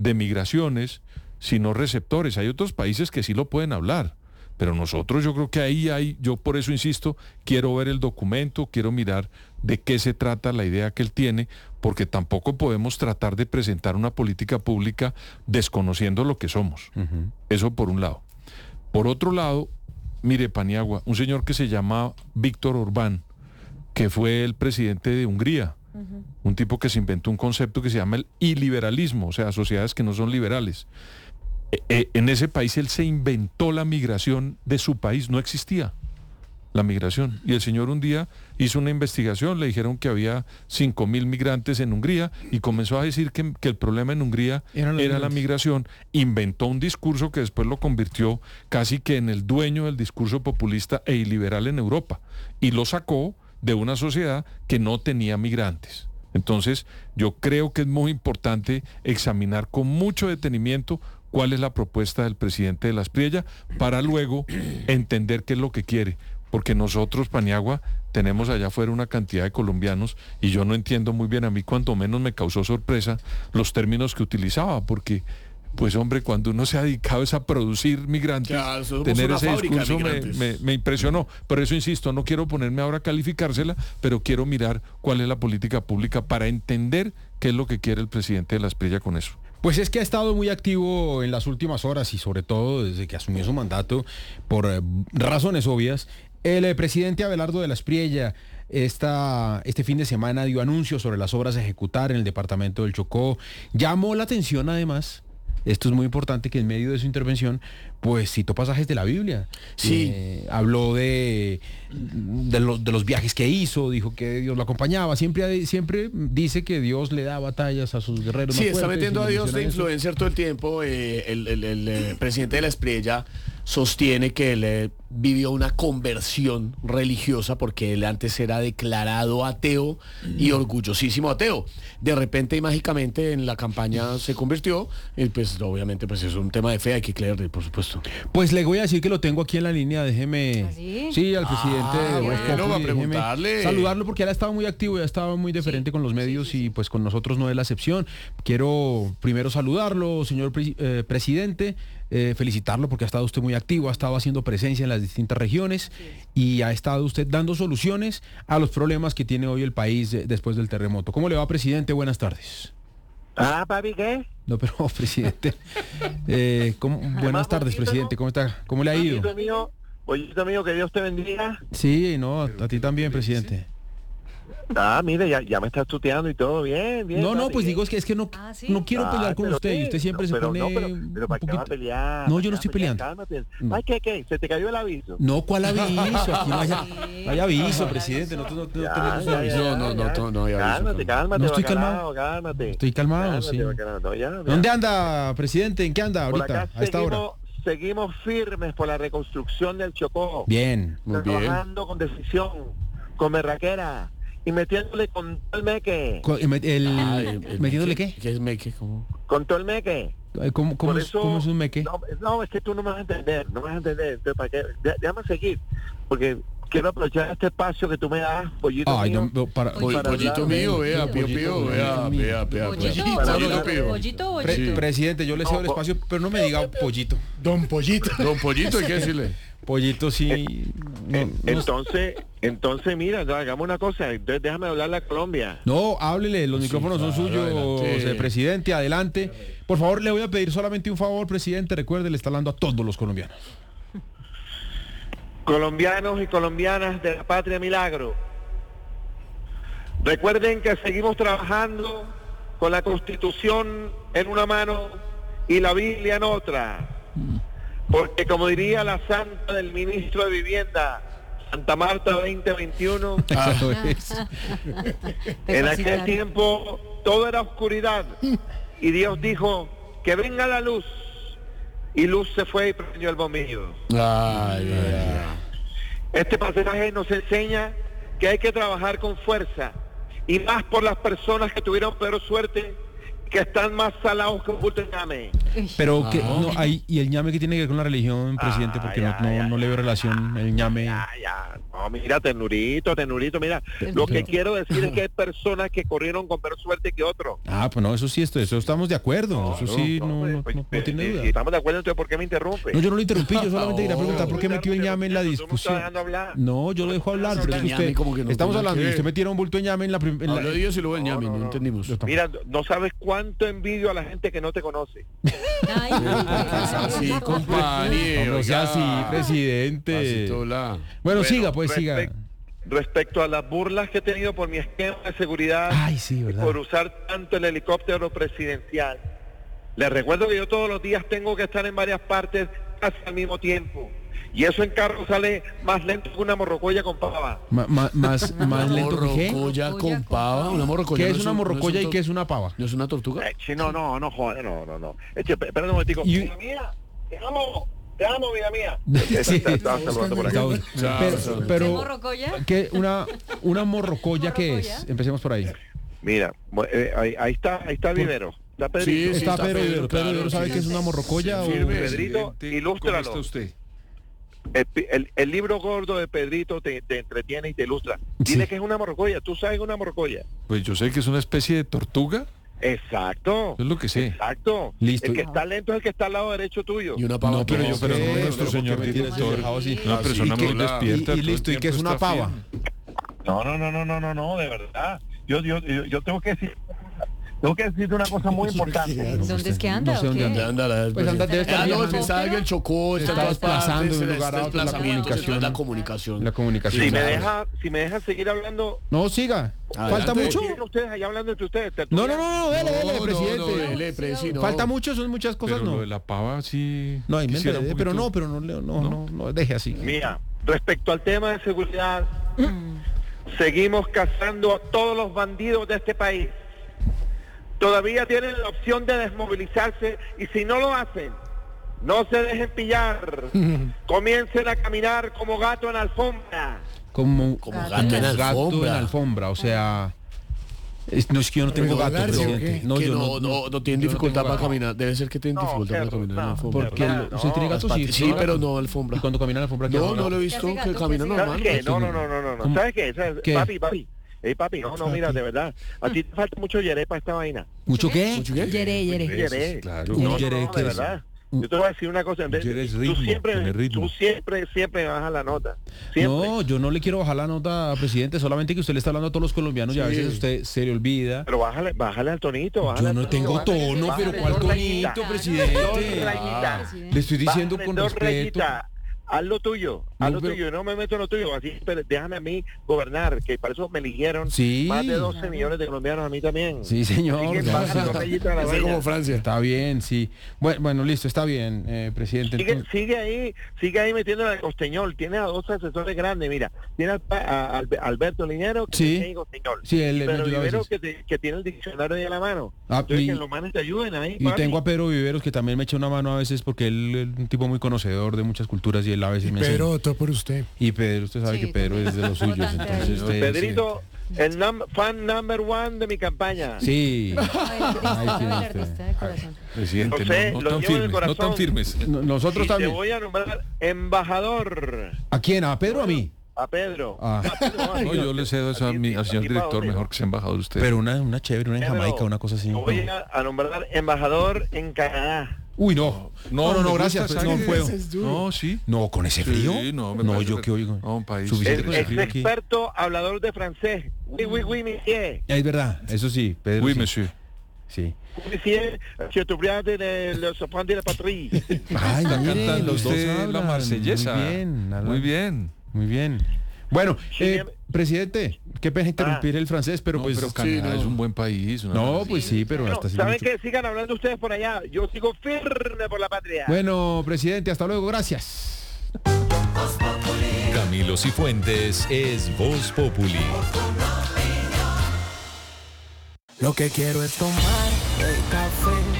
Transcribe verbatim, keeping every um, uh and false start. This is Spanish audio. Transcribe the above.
de migraciones, sino receptores. Hay otros países que sí lo pueden hablar, pero nosotros yo creo que ahí hay, yo por eso insisto, quiero ver el documento, quiero mirar de qué se trata la idea que él tiene, porque tampoco podemos tratar de presentar una política pública desconociendo lo que somos. Uh-huh. Eso por un lado. Por otro lado, mire, Paniagua, un señor que se llama Víctor Orbán, que fue el presidente de Hungría, uh-huh. un tipo que se inventó un concepto que se llama el iliberalismo, o sea, sociedades que no son liberales. Eh, en ese país él se inventó la migración de su país, no existía la migración. Y el señor un día hizo una investigación, le dijeron que había cinco mil migrantes en Hungría y comenzó a decir que, que el problema en Hungría era, era la migración. Inventó un discurso que después lo convirtió casi que en el dueño del discurso populista e iliberal en Europa. Y lo sacó de una sociedad que no tenía migrantes. Entonces, yo creo que es muy importante examinar con mucho detenimiento cuál es la propuesta del presidente de la Aspriella para luego entender qué es lo que quiere, porque nosotros, Paniagua, tenemos allá afuera una cantidad de colombianos y yo no entiendo muy bien, a mí cuanto menos me causó sorpresa los términos que utilizaba, porque pues hombre, cuando uno se ha dedicado es a producir migrantes, ya, tener ese discurso me, me, me impresionó. Por eso insisto, no quiero ponerme ahora a calificársela, pero quiero mirar cuál es la política pública para entender qué es lo que quiere el presidente de la Aspriella con eso. Pues es que ha estado muy activo en las últimas horas y sobre todo desde que asumió su mandato, por eh, razones obvias. El eh, presidente Abelardo de la Aspriella esta, este fin de semana dio anuncios sobre las obras a ejecutar en el departamento del Chocó. Llamó la atención además, esto es muy importante, que en medio de su intervención pues citó pasajes de la Biblia. Sí. Eh, habló de, de, lo, de los viajes que hizo, dijo que Dios lo acompañaba. Siempre, siempre dice que Dios le da batallas a sus guerreros. Sí, más está fuertes, metiendo a Dios de eso. influencer todo el tiempo. Eh, el, el, el, el presidente de la Aspriella sostiene que él eh, vivió una conversión religiosa porque él antes era declarado ateo y orgullosísimo ateo. De repente y mágicamente en la campaña se convirtió y pues obviamente pues es un tema de fe, hay que creerle, por supuesto. Pues le voy a decir que lo tengo aquí en la línea, déjeme... ¿Ah, sí? Sí, al presidente Ah, de bueno, Voz Populi, va a preguntarle. saludarlo porque él ha estado muy activo y ha estado muy deferente sí, con los medios sí, sí, sí. y pues con nosotros no es la excepción. Quiero primero saludarlo, señor pre eh, presidente, eh, felicitarlo porque ha estado usted muy activo, ha estado haciendo presencia en las distintas regiones sí. y ha estado usted dando soluciones a los problemas que tiene hoy el país eh, después del terremoto. ¿Cómo le va, presidente? Buenas tardes. Ah, papi, ¿qué? No, pero presidente, eh, ¿cómo? Buenas tardes, poquito, presidente, ¿cómo está? ¿Cómo le ha ido? Pollito mío, pollito mío, que Dios te bendiga. Sí, no, a, a ti también, presidente. Ah, mire, ya, ya me estás tuteando y todo bien, bien. No, no, papi, pues bien. digo, es que es que no, ah, ¿sí? no quiero ah, pelear con usted, y usted siempre no, se pero, pone no, pero, pero ¿para qué vas a pelear? No, yo no estoy peleando. Cálmate. No. Ay, ¿qué, qué? ¿Se te cayó el aviso? No, ¿cuál aviso? Aquí no hay, no hay aviso, presidente. No, no, no, Ya, tenemos ya, aviso. No, no, no, no, no hay aviso. Cálmate, cálmate, No estoy bacalao, calmado. cálmate. Estoy calmado, Cálmate, sí. bacalao, no, ya, ya. ¿Dónde anda, presidente? ¿En qué anda Por ahorita, acá a esta seguimos, hora? seguimos firmes por la reconstrucción del Chocó. Bien. Muy bien. Trabajando con decisión, con berraquera y metiéndole con todo el meque. Co- El, el- Ah, el- el ¿Metiéndole meque. qué? ¿Qué es meque? ¿Cómo? Con todo el meque. ¿Cómo, cómo, Por es, eso- ¿Cómo es un meque? No, no, es que tú no me vas a entender, no me vas a entender. Entonces, ¿para qué? Dé- Déjame seguir, porque quiero aprovechar este espacio que tú me das, pollito Ay, mío. no, no, para, Po- para pollito hablar- mío, vea, pío, Pollito, pío, pollito vea, mío. vea, vea. Pollito, Pollito, Para pollito, hablar- pío. Pollito, Pre- Sí. Presidente, yo le cedo No, el po- espacio, pero no me diga pollito. Don Pollito. Don Pollito, hay que decirle. Pollito sí. No, En- no, entonces, entonces mira, no, hagamos una cosa, entonces déjame hablarle a Colombia. no, háblele, los micrófonos son claro, suyos, adelante. eh, presidente, adelante. Por favor, le voy a pedir solamente un favor, presidente, recuerde, le está hablando a todos los colombianos. Colombianos y colombianas de la Patria Milagro, recuerden que seguimos trabajando con la Constitución en una mano y la Biblia en otra, porque como diría la santa del ministro de Vivienda, Santa Marta veinte veintiuno, Eso es. en aquel tiempo todo era oscuridad y Dios dijo que venga la luz y luz se fue y prendió el bombillo. Ay, ay, ay. Este pasaje nos enseña que hay que trabajar con fuerza y más por las personas que tuvieron peor suerte, que están más salados que un bulto de ñame. Pero que, Ah. no, hay, y el ñame que tiene que ver con la religión, presidente, Ah, porque ya, no, no, ya, no le veo ya, relación el ñame. Ya, ya, no, No, mira, ternurito, ternurito, mira. Lo que quiero decir es que hay personas que corrieron con peor suerte que otros. Ah, pues no, eso sí, esto, eso estamos de acuerdo. No, eso sí, no, no, no, pues, no, no pues, tiene si- duda. si estamos de acuerdo, entonces ¿por qué me interrumpe? No, yo no lo interrumpí, yo solamente quería preguntar por qué Tú metió el ñame en la tú me estás discusión. dejando hablar. No, yo lo dejo hablar, pero es que ñame usted, como que no estamos tiene hablando que y ver. usted metiera un bulto de ñame en la... prim- en la- Habló de Dios y luego el ñame, no, no, no. entendimos. Mira, no sabes cuánto envidio a la gente que no te conoce. Ay, Así, compañero. No, no sea así, presidente. Pasitola. Bueno, Bueno, siga, pues siga. respect- Respecto a las burlas que he tenido por mi esquema de seguridad, Ay, sí, y ¿verdad? por usar tanto el helicóptero presidencial, les recuerdo que yo todos los días tengo que estar en varias partes casi al mismo tiempo. Y eso en carro sale más lento que una morrocoya con pava. Ma- ma- más, más Una lento que qué. morrocoya con pava. Una morrocoya. ¿Qué no es una un- morrocoya no y un qué tor- es una pava? ¿No es una tortuga? Eh, sí, no, no, no, joder, no, no, no. Eche, espera un momentico. Y- Vida mía, te amo, te amo, vida mía. Sí. Está- está saludando por acá. Chao, Pero, chao. ¿Qué pero morrocoya? ¿qué? Una, una morrocoya, ¿qué es? ¿Morrocoya? Empecemos por ahí. Mira, bu- eh, ahí, ahí está, ahí está Vivero. Está Sí, Pedrito. sí, Está está Pedro Pedro, Ibero. Pedro claro, Ibero sabe sí. que es una morrocoya Sí, o... firme. Pedrito, Presidente, ilústralo. ¿cómo está usted? El, el- el libro gordo de Pedrito te, te entretiene y te ilustra. Dile Sí. que es una morrocoya. ¿Tú sabes que es una morrocoya? Pues yo sé que es una especie de tortuga, Exacto. es lo que sé. Exacto. Listo. El que está lento es el que está al lado derecho tuyo. Y una pava. No, pero yo, pero ¿qué? no, Pero nuestro ¿por señor qué me tienes director. dejado así? Una Ah, persona sí, muy y- despierta. Y, y todo el listo, ¿y qué es tiempo una está pava? firme. No, no, no, no, no, no, no, de verdad. Yo, yo, yo, yo tengo que decir, tengo que decirte una cosa muy importante. ¿Dónde es que anda? No sé o dónde qué? anda. Anda, la- Pues anda, debe estar Ah, no, viajando. se sabe que el Chocó Se está en está todas desplazando partes, de un se lugar a está otro, la desplazamiento, comunicación. La comunicación. La comunicación. Si me claro. deja, si me deja seguir hablando, No, siga. Adelante. ¿Falta mucho? siguen ustedes allá hablando entre ustedes. No, no, no, no, dele, dele, No, no, presidente. no, dele, presi, no. ¿Falta mucho? Son muchas cosas, Pero lo no. de la pava sí... No, ahí me quisiera un enredé, pero poquito- no, pero no, no, no, no, no, deje así. Mira, respecto al tema de seguridad, seguimos cazando a todos los bandidos de este país. Todavía tienen la opción de desmovilizarse y si no lo hacen, no se dejen pillar. Comiencen a caminar como gato en alfombra. Como, Como Gato gato en gato en alfombra. alfombra, o sea... es- no, es que yo no tengo gato, presidente. No, No, yo no, no, no tienen yo no dificultad tengo para gato. caminar. Debe ser que tienen No, dificultad para perro, caminar en no. la alfombra. Porque ¿Verdad? usted tiene No, gato, Las sí. patas- tiene sí, pero gato. no alfombra. Y cuando camina en la alfombra, ¿qué No, hace? no lo he ¿Qué visto, hace que gato? camina ¿Qué hace? normal. ¿Sabes qué? No, no, no, no, no, no. ¿Cómo? ¿Sabes qué? ¿Sabes? ¿Qué? Papi, papi. Ey, papi, no, no, mira, de verdad. A ti te falta mucho yeré para esta vaina. ¿Mucho qué? ¿Mucho qué? Yeré, yeré. Yeré. claro. Un No, no, yeré, no, ¿qué de es? verdad. Un- Yo te voy a decir una cosa. en vez- Yeré es tú ritmo, siempre, tiene ritmo. tú siempre, siempre me bajas la nota. Siempre. No, yo no le quiero bajar la nota, presidente, solamente que usted le está hablando a todos los colombianos y a Sí. veces usted se le olvida. Pero bájale, bájale al tonito. Bájale Yo al no tonito, tengo bájale, tono, bájale pero ¿cuál dos rayitas. tonito, Dos presidente? rayitas. Le estoy diciendo Bájale con dos respeto. rayitas. Haz lo tuyo, haz No, lo pero- tuyo, yo no me meto en lo tuyo, así pero déjame a mí gobernar, que para eso me eligieron Sí. más de doce millones de colombianos a mí también. Sí, señor. Así que ya. bájale dos rayitas a la Hace vaina. como Francia. Está bien, sí. Bueno, bueno, listo, está bien, eh, presidente. Sigue, entonces- sigue ahí, sigue ahí metiendo al costeñol, tiene a dos asesores grandes, mira, tiene al pa- a, a Alberto Linero, que Sí. tiene costeñol, Sí, él me pero ayuda a Vivero veces. que, te- que tiene el diccionario ahí a la mano. Ah, Entonces y- que los manes te ayuden ahí, Y papi. tengo a Pedro Viveros que también me echa una mano a veces porque él es un tipo muy conocedor de muchas culturas y él a veces me enseña. Pero votó por usted. Y Pedro, usted sabe Sí, que Pedro es de los suyos, votante entonces ahí. usted... Pedrito, el num- fan number one de mi campaña. Sí. Ay, Ahí artista, tiene el usted. artista de corazón. Presidente, Lo sé, no, no lo tan llevo en el firmes, no tan corazón. firmes. No- Nosotros Y te también. voy a nombrar embajador ¿A quién? ¿A Pedro o a mí? a Pedro. Ah. No, yo le cedo eso a mi, al señor Aquí para director, dónde, mejor ¿no? que sea embajador usted. Pero una, una chévere, una en Pedro, Jamaica, una cosa así. te voy a, a nombrar embajador en Canadá. Uy, no. No, no, no, me gracias. gusta, pues, no ¿sabe? puedo. No, sí. No, con ese frío. Sí, no, me no parece yo que- que oigo. no, un país- Suficiente Es, con el es frío aquí. experto hablador de francés. Oui, oui, oui, monsieur. Es verdad, eso sí, Pedro. Oui, sí. monsieur. Sí. Monsieur, je te prie de le- le sopran de la patrie. Ay, Está mire, cantando los dos usted la hablan. marsellesa. Muy bien, hablan- Muy bien. Muy bien. Bueno, Sí, eh, bien. presidente, qué pena interrumpir el francés, pero No, pues... pero Canadá no. es un buen país. una No, cosa pues sí, pero Bueno, hasta ese ¿saben límite. que sigan hablando ustedes por allá? Yo sigo firme por la patria. Bueno, presidente, hasta luego, gracias. Camilo Cifuentes es Voz Populi. Lo que quiero es tomar el café